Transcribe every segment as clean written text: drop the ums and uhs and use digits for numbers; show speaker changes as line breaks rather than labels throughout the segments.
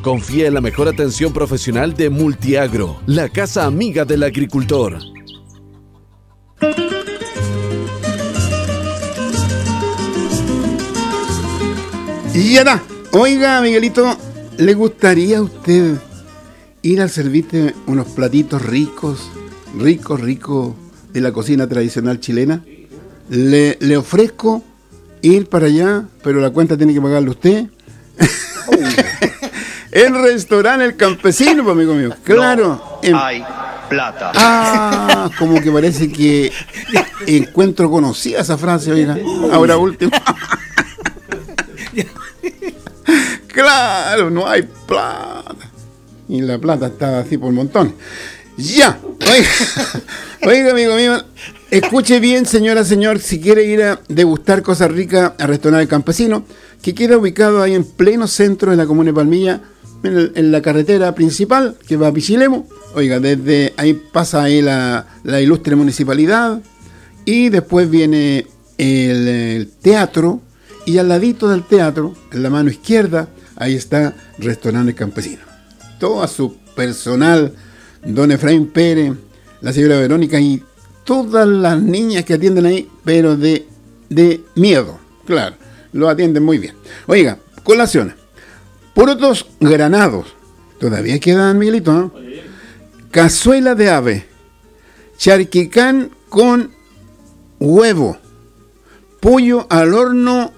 Confía en la mejor atención profesional de Multiagro, la casa amiga del agricultor.
Y ya está. Oiga, Miguelito, ¿le gustaría a usted ir a servirte unos platitos ricos de la cocina tradicional chilena? Le ofrezco ir para allá, pero la cuenta tiene que pagarla usted. El restaurante El Campesino, pues, amigo mío. Claro.
No hay plata.
Ah, como que parece que encuentro conocida esa frase, oiga. Ahora último. Claro, no hay plata. Y la plata está así por montones. Ya. Oiga, amigo mío, escuche bien, señora, señor, si quiere ir a degustar cosas ricas al restaurante El Campesino, que queda ubicado ahí en pleno centro de la comuna de Palmilla, en la carretera principal que va a Pichilemu. Oiga, desde ahí pasa ahí la ilustre municipalidad, y después viene el teatro, y al ladito del teatro, en la mano izquierda, ahí está Restaurante El Campesino. Todo a su personal, don Efraín Pérez, la señora Verónica y todas las niñas que atienden ahí, pero de miedo, claro, lo atienden muy bien. Oiga, colaciones, porotos granados, todavía quedan, Miguelito, ¿no? Cazuela de ave, charquicán con huevo, pollo al horno,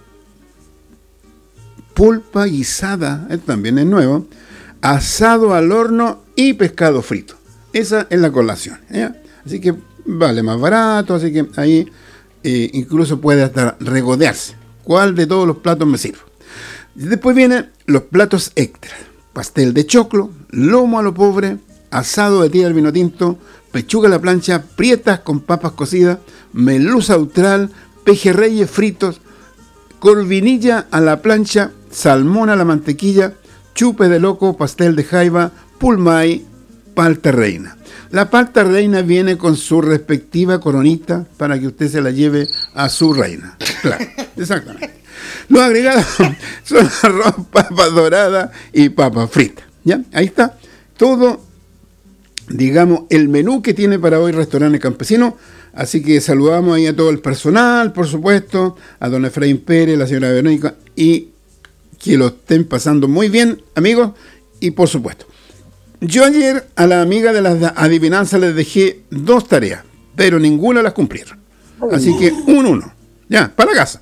pulpa guisada, también es nuevo, asado al horno y pescado frito. Esa es la colación, ¿ya? Así que vale más barato, así que ahí incluso puede hasta regodearse. ¿Cuál de todos los platos me sirve? Después vienen los platos extras. Pastel de choclo, lomo a lo pobre, asado de tira al vino tinto, pechuga a la plancha, prietas con papas cocidas, merluza austral, pejerreyes fritos, corvinilla a la plancha, salmón a la mantequilla, chupe de loco, pastel de jaiba, pulmay, palta reina. La palta reina viene con su respectiva coronita para que usted se la lleve a su reina. Claro, exactamente. Los agregados son arroz, papa dorada y papa frita. ¿Ya? Ahí está todo, digamos, el menú que tiene para hoy Restaurante Campesino. Así que saludamos ahí a todo el personal, por supuesto, a don Efraín Pérez, la señora Verónica, y que lo estén pasando muy bien, amigos. Y por supuesto, yo ayer a la amiga de las adivinanzas les dejé 2 tareas, pero ninguna las cumplieron. Así que 1-1. Ya, para la casa.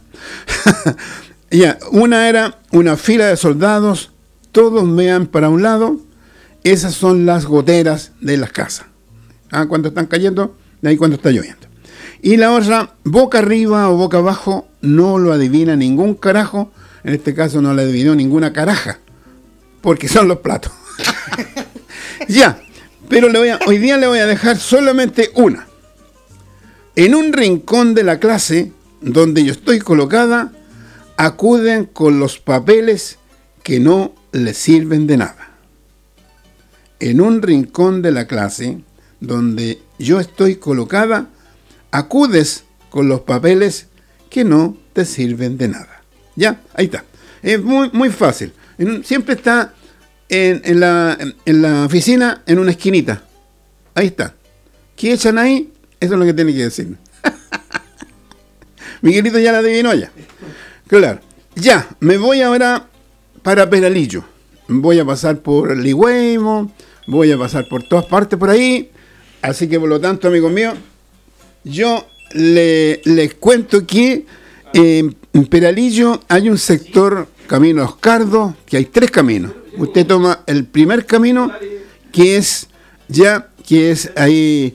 Ya, una era una fila de soldados, todos mean para un lado. Esas son las goteras de las casas. Cuando están cayendo, de ahí cuando está lloviendo. Y la otra, boca arriba o boca abajo, no lo adivina ningún carajo. En este caso no le adivinó ninguna caraja, porque son los platos. Ya, pero hoy día le voy a dejar solamente una. En un rincón de la clase donde yo estoy colocada, acuden con los papeles que no les sirven de nada. En un rincón de la clase donde yo estoy colocada, acudes con los papeles que no te sirven de nada. Ya, ahí está. Es muy, muy fácil. Siempre está en la oficina, en una esquinita. Ahí está. ¿Qué echan ahí? Eso es lo que tiene que decirme. Miguelito ya la adivinó ya. Claro. Ya, me voy ahora para Peralillo. Voy a pasar por Ligüemo, voy a pasar por todas partes por ahí. Así que por lo tanto, amigos míos, yo les cuento que en Peralillo hay un sector, Camino Oscardo, que hay 3 caminos. Usted toma el primer camino, que es ahí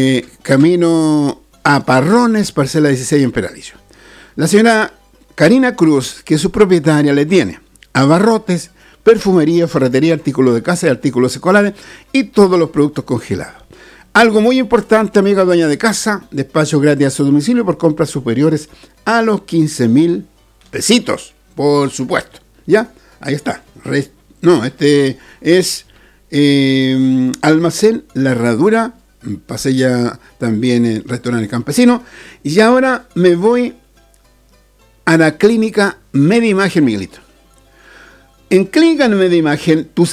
camino a Parrones, parcela 16 en Peralillo. La señora Karina Cruz, que es su propietaria, le tiene abarrotes, perfumería, ferretería, artículos de casa y artículos escolares y todos los productos congelados. Algo muy importante, amiga dueña de casa, despacho gratis a su domicilio por compras superiores a los 15,000 pesitos, por supuesto. ¿Ya? Ahí está. Este es Almacén La Herradura, pasé ya también en Restaurante Campesino, y ahora me voy a la clínica Media Imagen, Miguelito. En Clínica Media Imagen, tú